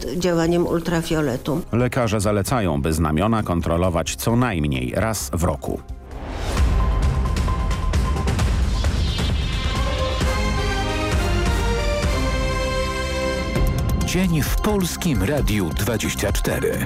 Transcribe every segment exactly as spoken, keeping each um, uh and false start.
działaniem ultrafioletu. Lekarze zalecają, by znamiona kontrolować co najmniej raz w roku. Dzień w Polskim Radiu dwadzieścia cztery.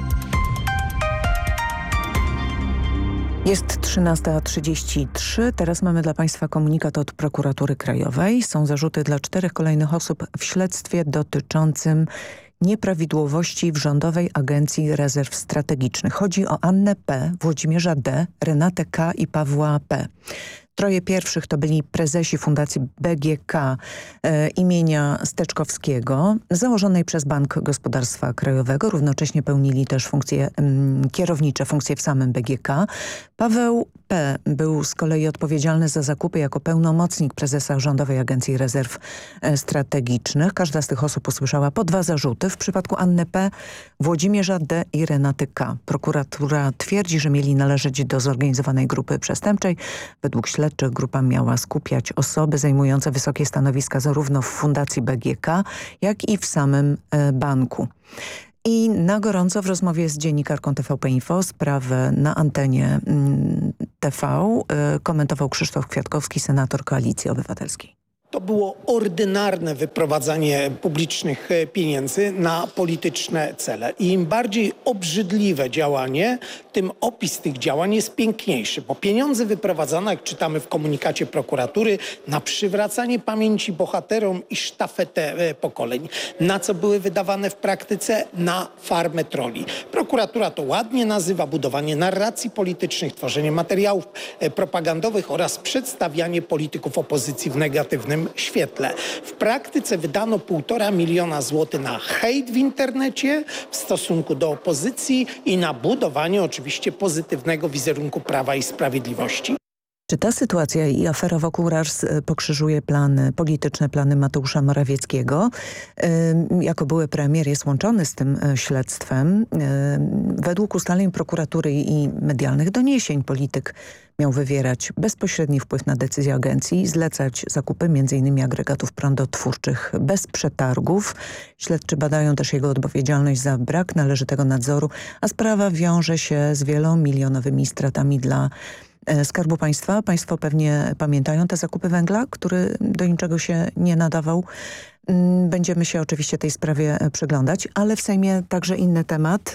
Jest trzynasta trzydzieści trzy. Teraz mamy dla Państwa komunikat od Prokuratury Krajowej. Są zarzuty dla czterech kolejnych osób w śledztwie dotyczącym nieprawidłowości w Rządowej Agencji Rezerw Strategicznych. Chodzi o Annę P., Włodzimierza D., Renatę K. i Pawła P. Troje pierwszych to byli prezesi Fundacji B G K e, imienia Steczkowskiego, założonej przez Bank Gospodarstwa Krajowego. Równocześnie pełnili też funkcje m, kierownicze, funkcje w samym B G K. Paweł P. był z kolei odpowiedzialny za zakupy jako pełnomocnik prezesa Rządowej Agencji Rezerw e, Strategicznych. Każda z tych osób usłyszała po dwa zarzuty. W przypadku Anny P., Włodzimierza D. i Renaty K. Prokuratura twierdzi, że mieli należeć do zorganizowanej grupy przestępczej. Według śledczych grupa miała skupiać osoby zajmujące wysokie stanowiska zarówno w Fundacji B G K, jak i w samym e, banku. I na gorąco w rozmowie z dziennikarką T V P Info sprawę na antenie mm, T V e, komentował Krzysztof Kwiatkowski, senator Koalicji Obywatelskiej. To było ordynarne wyprowadzanie publicznych pieniędzy na polityczne cele. I im bardziej obrzydliwe działanie, tym opis tych działań jest piękniejszy. Bo pieniądze wyprowadzane, jak czytamy w komunikacie prokuratury, na przywracanie pamięci bohaterom i sztafetę pokoleń. Na co były wydawane w praktyce? Na farmę troli. Prokuratura to ładnie nazywa budowanie narracji politycznych, tworzenie materiałów propagandowych oraz przedstawianie polityków opozycji w negatywnym świetle. W praktyce wydano półtora miliona złotych na hejt w internecie w stosunku do opozycji i na budowanie oczywiście pozytywnego wizerunku Prawa i Sprawiedliwości. Czy ta sytuacja i afera wokół R A R S pokrzyżuje plany, polityczne plany Mateusza Morawieckiego? Jako były premier jest łączony z tym śledztwem. Według ustaleń prokuratury i medialnych doniesień polityk miał wywierać bezpośredni wpływ na decyzję agencji, zlecać zakupy między innymi agregatów prądotwórczych bez przetargów. Śledczy badają też jego odpowiedzialność za brak należytego nadzoru, a sprawa wiąże się z wielomilionowymi stratami dla Skarbu Państwa. Państwo pewnie pamiętają te zakupy węgla, który do niczego się nie nadawał. Będziemy się oczywiście tej sprawie przyglądać, ale w Sejmie także inny temat.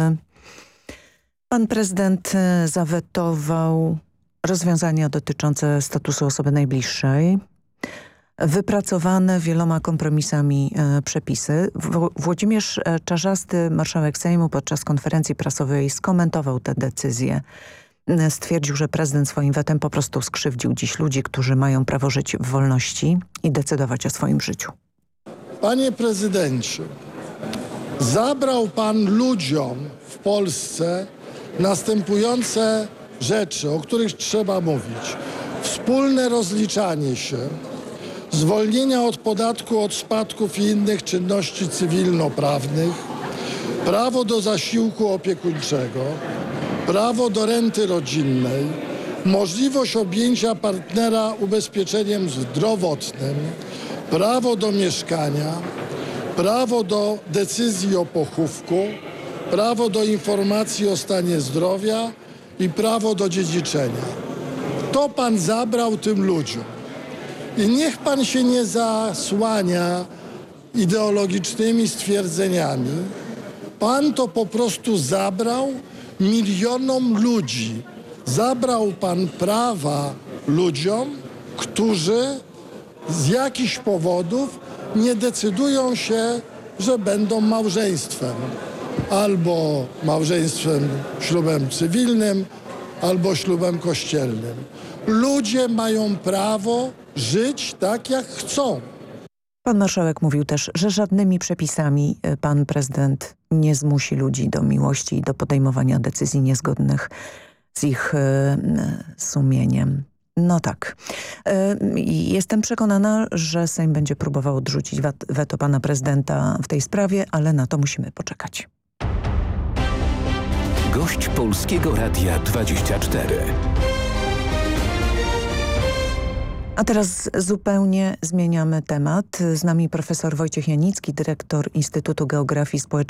Pan prezydent zawetował rozwiązania dotyczące statusu osoby najbliższej. Wypracowane wieloma kompromisami e, przepisy. W, Włodzimierz Czarzasty, marszałek Sejmu, podczas konferencji prasowej skomentował tę decyzję. Stwierdził, że prezydent swoim wetem po prostu skrzywdził dziś ludzi, którzy mają prawo żyć w wolności i decydować o swoim życiu. Panie prezydencie, zabrał pan ludziom w Polsce następujące rzeczy, o których trzeba mówić. Wspólne rozliczanie się, zwolnienia od podatku od spadków i innych czynności cywilnoprawnych, prawo do zasiłku opiekuńczego, prawo do renty rodzinnej, możliwość objęcia partnera ubezpieczeniem zdrowotnym, prawo do mieszkania, prawo do decyzji o pochówku, prawo do informacji o stanie zdrowia i prawo do dziedziczenia. To pan zabrał tym ludziom. I niech pan się nie zasłania ideologicznymi stwierdzeniami. Pan to po prostu zabrał milionom ludzi. Zabrał pan prawa ludziom, którzy z jakichś powodów nie decydują się, że będą małżeństwem. Albo małżeństwem, ślubem cywilnym, albo ślubem kościelnym. Ludzie mają prawo żyć tak, jak chcą. Pan marszałek mówił też, że żadnymi przepisami pan prezydent nie zmusi ludzi do miłości i do podejmowania decyzji niezgodnych z ich sumieniem. No tak. Jestem przekonana, że Sejm będzie próbował odrzucić weto pana prezydenta w tej sprawie, ale na to musimy poczekać. Gość Polskiego Radia dwadzieścia cztery. A teraz zupełnie zmieniamy temat. Z nami profesor Wojciech Janicki, dyrektor Instytutu Geografii Społecznej